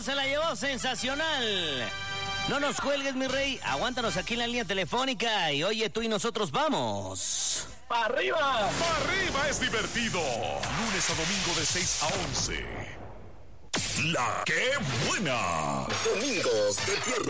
se la llevó sensacional. No nos cuelgues, mi rey. Aguántanos aquí en la línea telefónica. Y oye, tú y nosotros vamos. ¡Para arriba! ¡Para arriba es divertido! Lunes a domingo de 6 a 11. ¡La qué buena! Domingos de viernes.